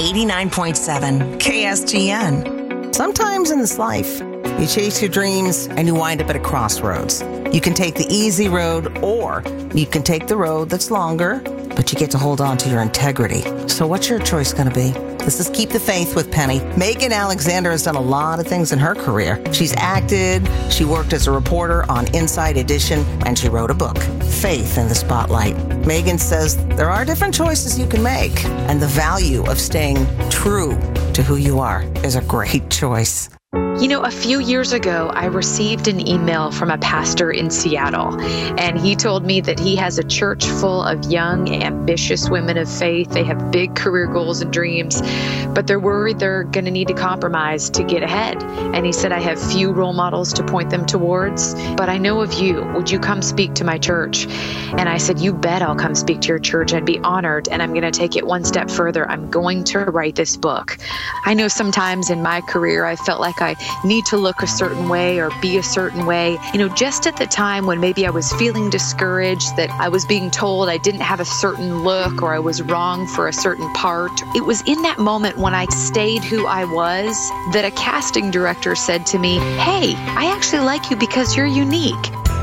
89.7 KSGN. Sometimes in this life, you chase your dreams and you wind up at a crossroads. You can take the easy road or you can take the road that's longer, but you get to hold on to your integrity. So what's your choice going to be? This is Keep the Faith with Penny. Megan Alexander has done a lot of things in her career. She's acted, she worked as a reporter on Inside Edition, and she wrote a book, Faith in the Spotlight. Megan says there are different choices you can make, and the value of staying true to who you are is a great choice. You know, a few years ago, I received an email from a pastor in Seattle, and he told me that he has a church full of young, ambitious women of faith. They have big career goals and dreams, but they're worried they're going to need to compromise to get ahead. And he said, I have few role models to point them towards, but I know of you. Would you come speak to my church? And I said, you bet I'll come speak to your church. I'd be honored, and I'm going to take it one step further. I'm going to write this book. I know sometimes in my career, I felt like I need to look a certain way or be a certain way. You know, just at the time when maybe I was feeling discouraged, that I was being told I didn't have a certain look or I was wrong for a certain part. It was in that moment when I stayed who I was that a casting director said to me, hey, I actually like you because you're unique.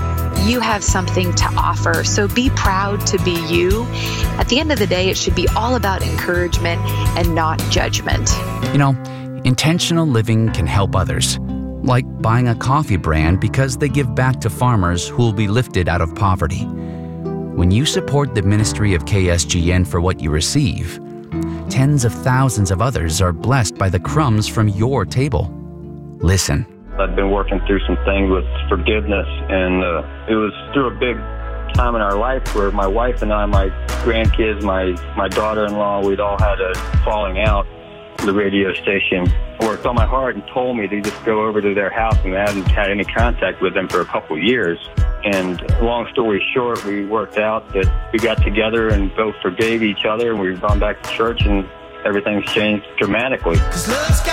You have something to offer, so be proud to be you. At the end of the day, it should be all about encouragement and not judgment. You know, intentional living can help others, like buying a coffee brand because they give back to farmers who will be lifted out of poverty. When you support the ministry of KSGN for what you receive, tens of thousands of others are blessed by the crumbs from your table. Listen. I've been working through some things with forgiveness, and it was through a big time in our life where my wife and I, my grandkids, my daughter-in-law, we'd all had a falling out. The radio station worked on my heart and told me to just go over to their house, and I hadn't had any contact with them for a couple of years. And long story short, we worked out that we got together and both forgave each other, and we've gone back to church, and everything's changed dramatically.